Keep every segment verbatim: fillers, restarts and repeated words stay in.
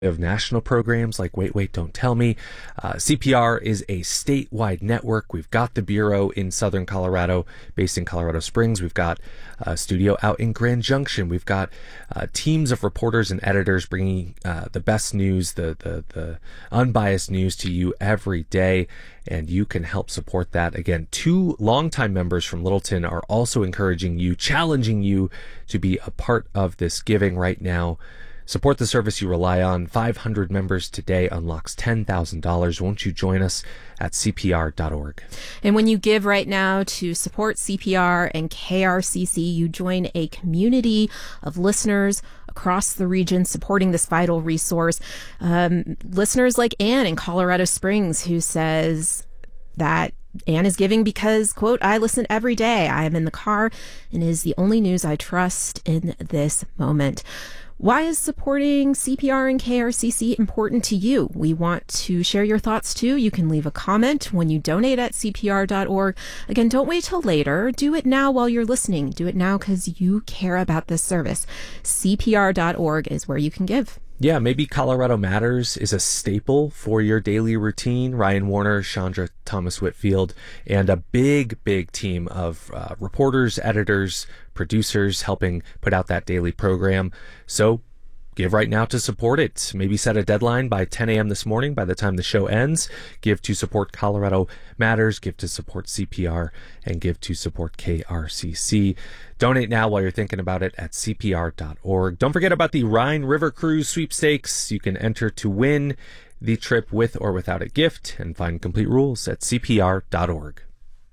We have national programs like Wait, Wait, Don't Tell Me. Uh, C P R is a statewide network. We've got the bureau in Southern Colorado, based in Colorado Springs. We've got a studio out in Grand Junction. We've got uh, teams of reporters and editors bringing uh, the best news, the, the, the unbiased news to you every day. And you can help support that. Again, two longtime members from Littleton are also encouraging you, challenging you to be a part of this giving right now. Support the service you rely on. five hundred members today unlocks ten thousand dollars. Won't you join us at C P R dot org? And when you give right now to support C P R and K R C C, you join a community of listeners across the region supporting this vital resource. Um, listeners like Anne in Colorado Springs, who says that Anne is giving because, quote, I listen every day. I am in the car and it is the only news I trust in this moment. Why is supporting C P R and K R C C important to you? We want to share your thoughts too. You can leave a comment when you donate at C P R dot org. Again, don't wait till later. Do it now while you're listening. Do it now because you care about this service. C P R dot org is where you can give. Yeah, maybe Colorado Matters is a staple for your daily routine. Ryan Warner, Chandra Thomas Whitfield, and a big, big team of uh, reporters, editors, producers helping put out that daily program. So give right now to support it. Maybe set a deadline by ten a.m. this morning by the time the show ends. Give to support Colorado Matters, give to support C P R, and give to support K R C C. Donate now while you're thinking about it at C P R dot org. Don't forget about the Rhine River Cruise sweepstakes. You can enter to win the trip with or without a gift and find complete rules at C P R dot org.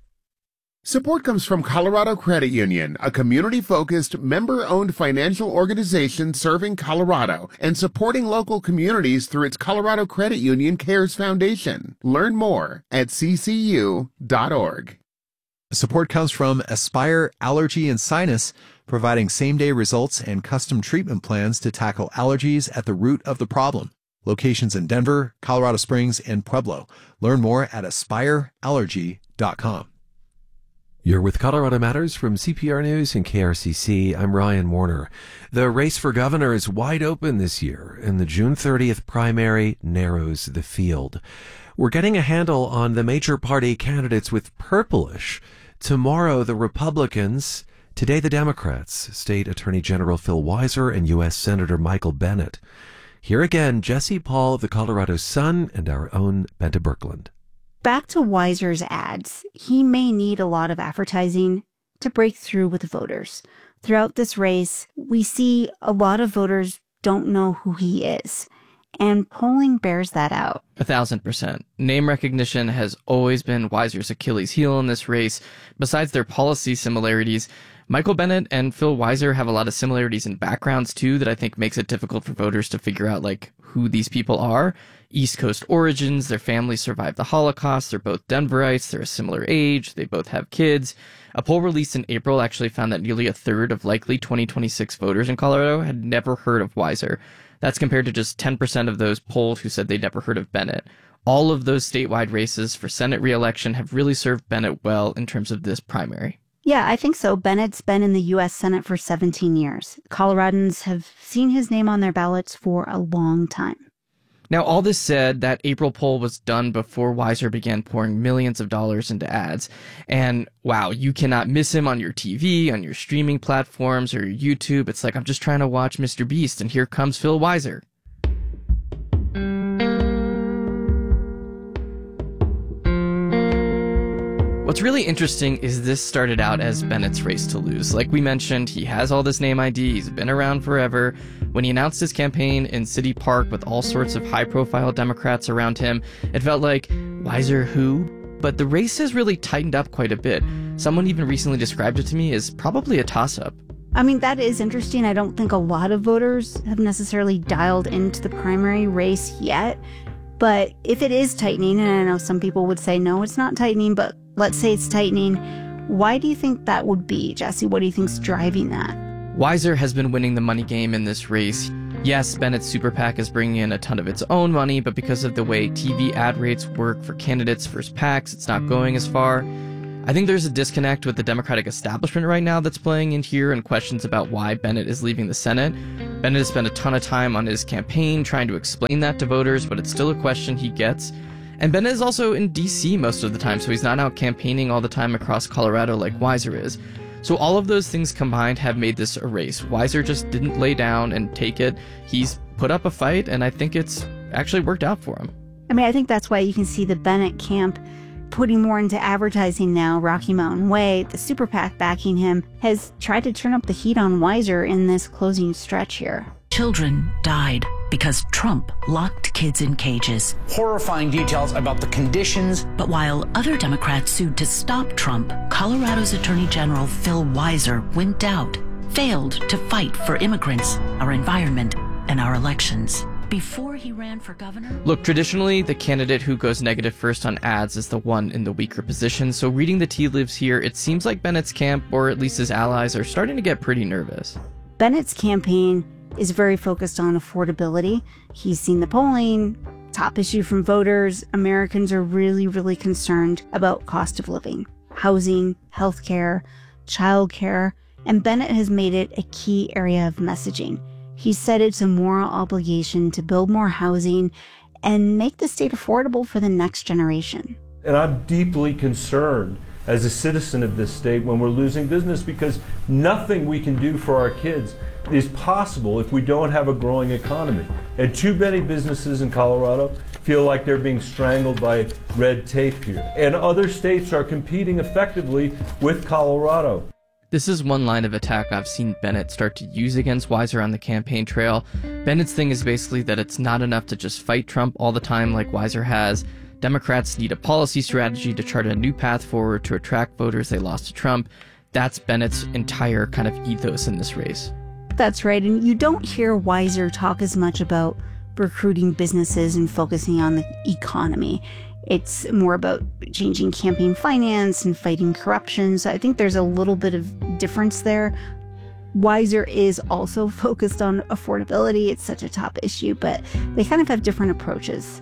Support comes from Colorado Credit Union, a community-focused, member-owned financial organization serving Colorado and supporting local communities through its Colorado Credit Union Cares Foundation. Learn more at C C U dot org. Support comes from Aspire Allergy and Sinus, providing same-day results and custom treatment plans to tackle allergies at the root of the problem. Locations in Denver, Colorado Springs, and Pueblo. Learn more at aspire allergy dot com. You're with Colorado Matters from C P R News and K R C C. I'm Ryan Warner. The race for governor is wide open this year, and the June thirtieth primary narrows the field. We're getting a handle on the major party candidates with purplish. Tomorrow, the Republicans. Today, the Democrats. State Attorney General Phil Weiser and U S Senator Michael Bennet. Here again, Jesse Paul of the Colorado Sun and our own Bente Birkeland. Back to Weiser's ads, he may need a lot of advertising to break through with voters. Throughout this race, we see a lot of voters don't know who he is, and polling bears that out. A thousand percent. Name recognition has always been Weiser's Achilles heel in this race. Besides their policy similarities, Michael Bennet and Phil Weiser have a lot of similarities in backgrounds too that I think makes it difficult for voters to figure out like who these people are. East Coast origins, their families survived the Holocaust, they're both Denverites, they're a similar age, they both have kids. A poll released in April actually found that nearly a third of likely twenty twenty-six voters in Colorado had never heard of Weiser. That's compared to just ten percent of those polled who said they'd never heard of Bennet. All of those statewide races for Senate re-election have really served Bennet well in terms of this primary. Yeah, I think so. Bennett's been in the U S Senate for seventeen years. Coloradans have seen his name on their ballots for a long time. Now, all this said, that April poll was done before Weiser began pouring millions of dollars into ads. And wow, you cannot miss him on your T V, on your streaming platforms, or your YouTube. It's like, I'm just trying to watch Mister Beast, and here comes Phil Weiser. What's really interesting is this started out as Bennett's race to lose. Like we mentioned, he has all this name I D, he's been around forever. When he announced his campaign in City Park with all sorts of high-profile Democrats around him, it felt like, Weiser who? But the race has really tightened up quite a bit. Someone even recently described it to me as probably a toss-up. I mean, that is interesting. I don't think a lot of voters have necessarily dialed into the primary race yet. But if it is tightening, and I know some people would say, no, it's not tightening, but let's say it's tightening, why do you think that would be, Jesse? What do you think's driving that? Weiser has been winning the money game in this race. Yes, Bennett's super PAC is bringing in a ton of its own money, but because of the way T V ad rates work for candidates versus PACs, it's not going as far. I think there's a disconnect with the Democratic establishment right now that's playing in here and questions about why Bennet is leaving the Senate. Bennett has spent a ton of time on his campaign trying to explain that to voters, but it's still a question he gets. And Bennett is also in D C most of the time, so he's not out campaigning all the time across Colorado like Weiser is. So all of those things combined have made this a race. Weiser just didn't lay down and take it. He's put up a fight, and I think it's actually worked out for him. I mean, I think that's why you can see the Bennett camp putting more into advertising now. Rocky Mountain Way, the super PAC backing him, has tried to turn up the heat on Weiser in this closing stretch here. Children died because Trump locked kids in cages. Horrifying details about the conditions. But while other Democrats sued to stop Trump, Colorado's Attorney General Phil Weiser wimped out, failed to fight for immigrants, our environment, and our elections. Before he ran for governor... Look, traditionally, the candidate who goes negative first on ads is the one in the weaker position, so reading the tea leaves here, it seems like Bennett's camp, or at least his allies, are starting to get pretty nervous. Bennett's campaign is very focused on affordability. He's seen the polling, top issue from voters. Americans are really, really concerned about cost of living, housing, healthcare, childcare, and Bennett has made it a key area of messaging. He said it's a moral obligation to build more housing and make the state affordable for the next generation. And I'm deeply concerned as a citizen of this state when we're losing business, because nothing we can do for our kids is possible if we don't have a growing economy. And too many businesses in Colorado feel like they're being strangled by red tape here. And other states are competing effectively with Colorado. This is one line of attack I've seen Bennett start to use against Weiser on the campaign trail. Bennett's thing is basically that it's not enough to just fight Trump all the time like Weiser has. Democrats need a policy strategy to chart a new path forward to attract voters they lost to Trump. That's Bennett's entire kind of ethos in this race. That's right, and you don't hear Weiser talk as much about recruiting businesses and focusing on the economy. It's more about changing campaign finance and fighting corruption. So I think there's a little bit of difference there. Weiser is also focused on affordability. It's such a top issue, but they kind of have different approaches.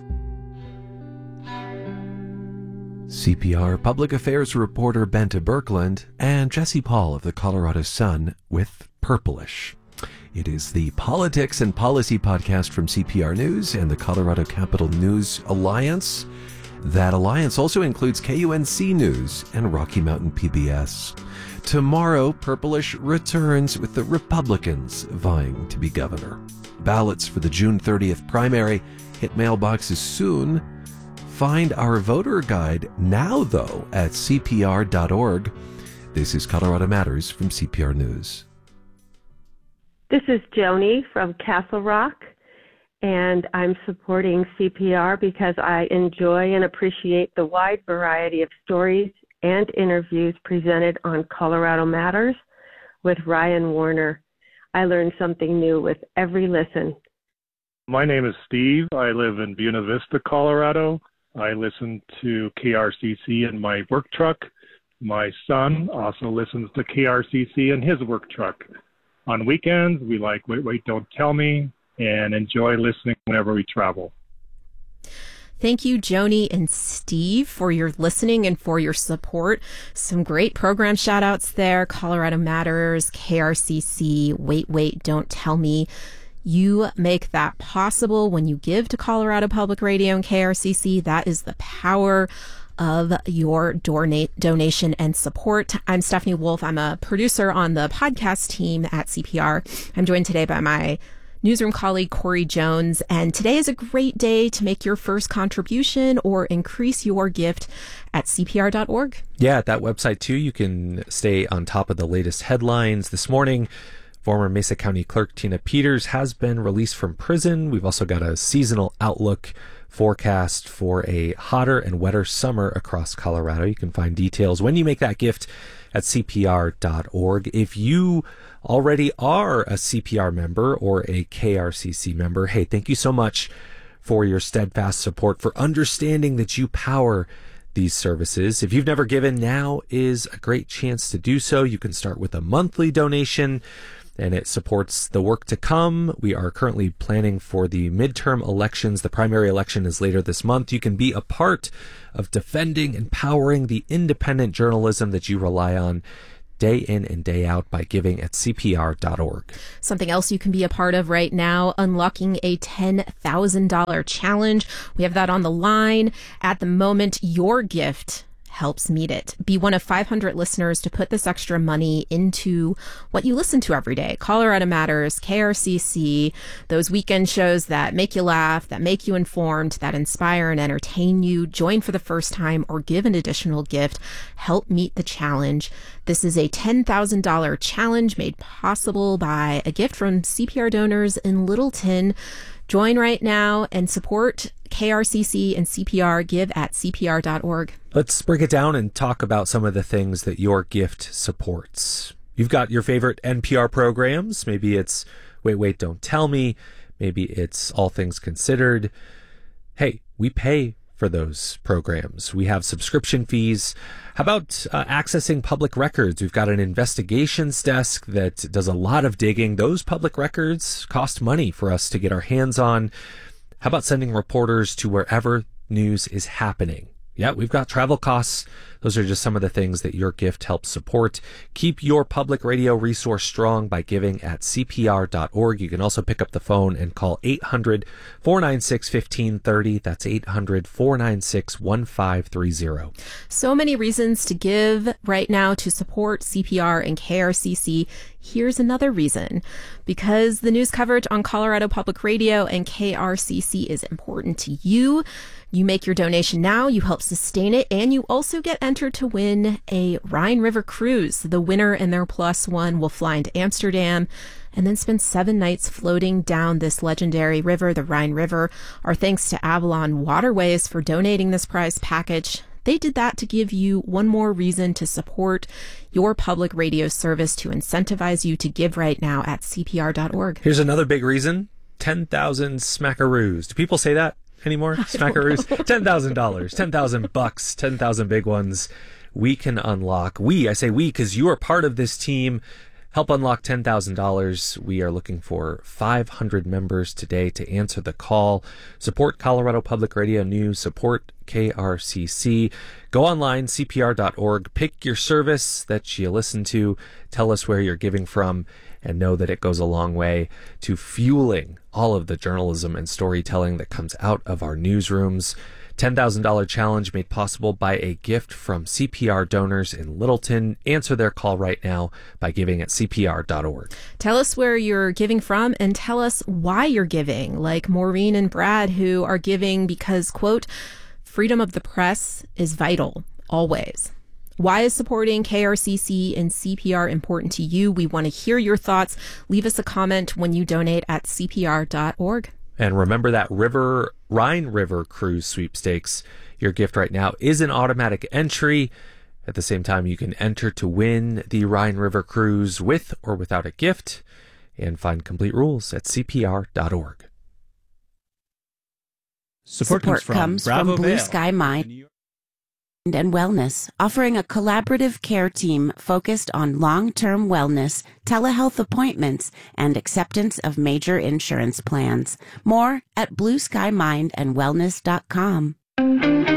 C P R public affairs reporter Bente Birkeland and Jesse Paul of the Colorado Sun with Purplish. It is the Politics and Policy podcast from C P R News and the Colorado Capital News Alliance. That alliance also includes K U N C News and Rocky Mountain P B S. Tomorrow, Purplish returns with the Republicans vying to be governor. Ballots for the June thirtieth primary hit mailboxes soon. Find our voter guide now, though, at C P R dot org. This is Colorado Matters from C P R News. This is Joni from Castle Rock, and I'm supporting C P R because I enjoy and appreciate the wide variety of stories and interviews presented on Colorado Matters with Ryan Warner. I learn something new with every listen. My name is Steve. I live in Buena Vista, Colorado. I listen to K R C C in my work truck. My son also listens to K R C C in his work truck. On weekends, we like Wait, Wait, Don't Tell Me and enjoy listening whenever we travel. Thank you, Joni and Steve, for your listening and for your support. Some great program shout outs there. Colorado Matters, K R C C, Wait, Wait, Don't Tell Me. You make that possible when you give to Colorado Public Radio and K R C C. That is the power of your donate, donation and support. I'm Stephanie Wolf. I'm a producer on the podcast team at C P R. I'm joined today by my newsroom colleague, Corey Jones. And today is a great day to make your first contribution or increase your gift at C P R dot org. Yeah, at that website, too, you can stay on top of the latest headlines. This morning, former Mesa County Clerk Tina Peters has been released from prison. We've also got a seasonal outlook forecast for a hotter and wetter summer across Colorado. You can find details when you make that gift at C P R dot org. If you already are a C P R member or a K R C C member, hey, thank you so much for your steadfast support, for understanding that you power these services. If you've never given, now is a great chance to do so. You can start with a monthly donation, and it supports the work to come. We are currently planning for the midterm elections. The primary election is later this month. You can be a part of defending and powering the independent journalism that you rely on day in and day out by giving at C P R dot org. Something else you can be a part of right now, unlocking a ten thousand dollars challenge. We have that on the line. At the moment, your gift helps meet it. Be one of five hundred listeners to put this extra money into what you listen to every day. Colorado Matters, K R C C, those weekend shows that make you laugh, that make you informed, that inspire and entertain you. Join for the first time or give an additional gift. Help meet the challenge. This is a ten thousand dollars challenge made possible by a gift from C P R donors in Littleton. Join right now and support K R C C and C P R. Give at C P R dot org. Let's break it down and talk about some of the things that your gift supports. You've got your favorite N P R programs. Maybe it's Wait, Wait, Don't Tell Me. Maybe it's All Things Considered. Hey, we pay for those programs. We have subscription fees. How about uh, accessing public records? We've got an investigations desk that does a lot of digging. Those public records cost money for us to get our hands on. How about sending reporters to wherever news is happening? Yeah, we've got travel costs. Those are just some of the things that your gift helps support. Keep your public radio resource strong by giving at C P R dot org. You can also pick up the phone and call eight hundred, four nine six, one five three zero. That's eight hundred, four nine six, one five three zero. So many reasons to give right now to support C P R and K R C C. Here's another reason. Because the news coverage on Colorado Public Radio and K R C C is important to you. You make your donation now, you help sustain it, and you also get entered to win a Rhine River cruise. The winner and their plus one will fly into Amsterdam and then spend seven nights floating down this legendary river, the Rhine River. Our thanks to Avalon Waterways for donating this prize package. They did that to give you one more reason to support your public radio service, to incentivize you to give right now at C P R dot org. Here's another big reason. ten thousand smackaroos. Do people say that anymore? Smackaroos? ten thousand dollars, ten thousand bucks, ten thousand big ones. We can unlock. We, I say we because you are part of this team. Help unlock ten thousand dollars. We are looking for five hundred members today to answer the call. Support Colorado Public Radio News. Support K R C C. Go online, C P R dot org. Pick your service that you listen to. Tell us where you're giving from, and know that it goes a long way to fueling all of the journalism and storytelling that comes out of our newsrooms. ten thousand dollars challenge made possible by a gift from C P R donors in Littleton. Answer their call right now by giving at C P R dot org. Tell us where you're giving from and tell us why you're giving, like Maureen and Brad, who are giving because, quote, freedom of the press is vital, always. Why is supporting K R C C and C P R important to you? We want to hear your thoughts. Leave us a comment when you donate at C P R dot org. And remember that River Rhine River Cruise Sweepstakes. Your gift right now is an automatic entry. At the same time, you can enter to win the Rhine River Cruise with or without a gift, and find complete rules at C P R dot org. Support, Support comes from, comes from Blue Vale. Sky Mind and Wellness, offering a collaborative care team focused on long-term wellness, telehealth appointments, and acceptance of major insurance plans. More at blue sky mind and wellness dot com.